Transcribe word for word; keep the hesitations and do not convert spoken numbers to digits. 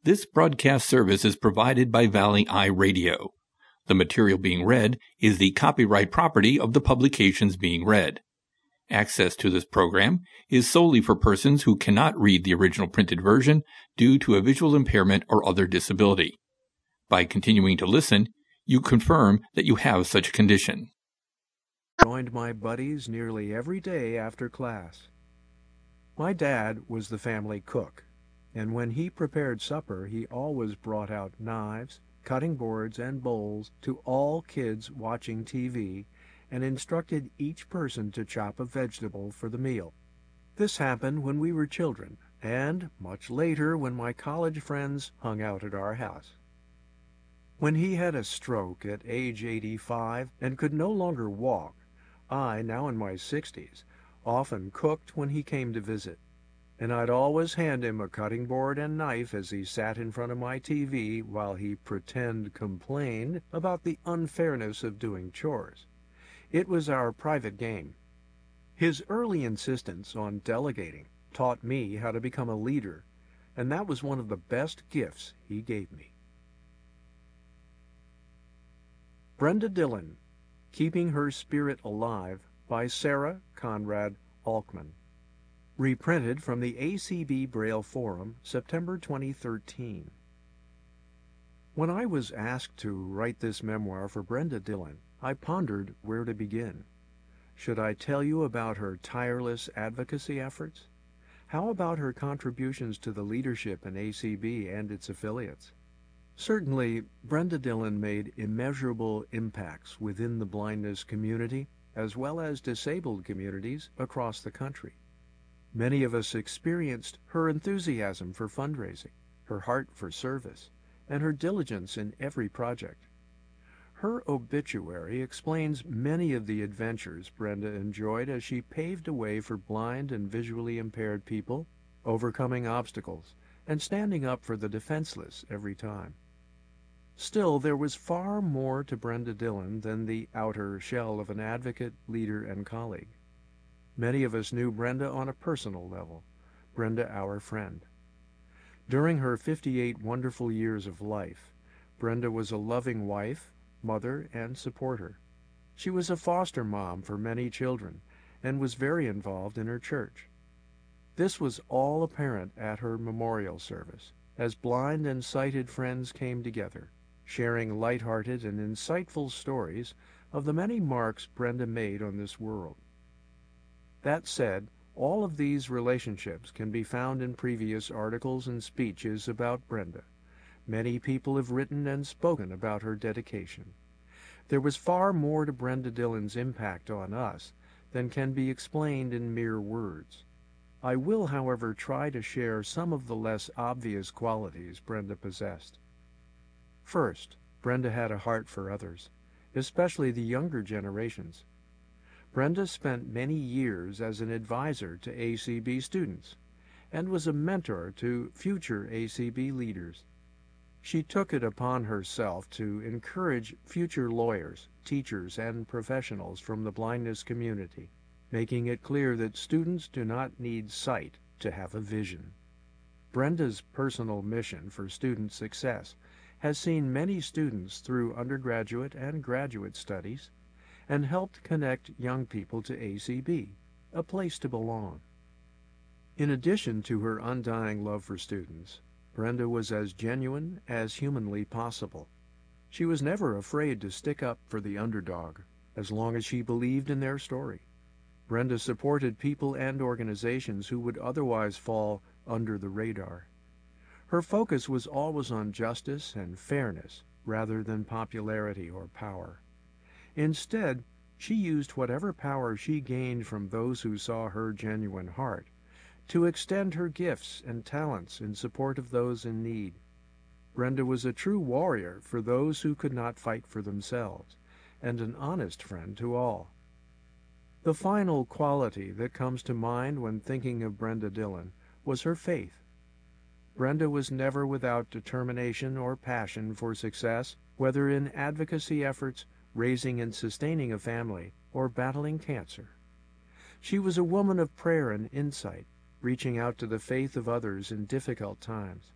This broadcast service is provided by Valley Eye Radio. The material being read is the copyright property of the publications being read. Access to this program is solely for persons who cannot read the original printed version due to a visual impairment or other disability. By continuing to listen, you confirm that you have such a condition. Joined my buddies nearly every day after class. My dad was the family cook, and when he prepared supper, he always brought out knives, cutting boards, and bowls to all kids watching T V, and instructed each person to chop a vegetable for the meal. This happened when we were children, and much later when my college friends hung out at our house. When he had a stroke at age eighty-five and could no longer walk, I, now in my sixties, often cooked when he came to visit, and I'd always hand him a cutting board and knife as he sat in front of my T V while he pretend complained about the unfairness of doing chores. It was our private game. His early insistence on delegating taught me how to become a leader, and that was one of the best gifts he gave me. Brenda Dillon, Keeping Her Spirit Alive, by Sarah Conrad Alkman. Reprinted from the A C B Braille Forum, September twenty thirteen. When I was asked to write this memoir for Brenda Dillon, I pondered where to begin. Should I tell you about her tireless advocacy efforts? How about her contributions to the leadership in A C B and its affiliates? Certainly, Brenda Dillon made immeasurable impacts within the blindness community, as well as disabled communities across the country. Many of us experienced her enthusiasm for fundraising, her heart for service, and her diligence in every project. Her obituary explains many of the adventures Brenda enjoyed as she paved a way for blind and visually impaired people, overcoming obstacles, and standing up for the defenseless every time. Still, there was far more to Brenda Dillon than the outer shell of an advocate, leader, and colleague. Many of us knew Brenda on a personal level, Brenda our friend. During her fifty-eight wonderful years of life, Brenda was a loving wife, mother, and supporter. She was a foster mom for many children and was very involved in her church. This was all apparent at her memorial service, as blind and sighted friends came together, sharing lighthearted and insightful stories of the many marks Brenda made on this world. That said, all of these relationships can be found in previous articles and speeches about Brenda. Many people have written and spoken about her dedication. There was far more to Brenda Dillon's impact on us than can be explained in mere words. I will, however, try to share some of the less obvious qualities Brenda possessed. First, Brenda had a heart for others, especially the younger generations. Brenda spent many years as an advisor to A C B students and was a mentor to future A C B leaders. She took it upon herself to encourage future lawyers, teachers, and professionals from the blindness community, making it clear that students do not need sight to have a vision. Brenda's personal mission for student success has seen many students through undergraduate and graduate studies and helped connect young people to A C B, a place to belong. In addition to her undying love for students, Brenda was as genuine as humanly possible. She was never afraid to stick up for the underdog, as long as she believed in their story. Brenda supported people and organizations who would otherwise fall under the radar. Her focus was always on justice and fairness rather than popularity or power. Instead, she used whatever power she gained from those who saw her genuine heart to extend her gifts and talents in support of those in need. Brenda was a true warrior for those who could not fight for themselves, and an honest friend to all. The final quality that comes to mind when thinking of Brenda Dillon was her faith. Brenda was never without determination or passion for success, whether in advocacy efforts, raising and sustaining a family, or battling cancer. She was a woman of prayer and insight, reaching out to the faith of others in difficult times.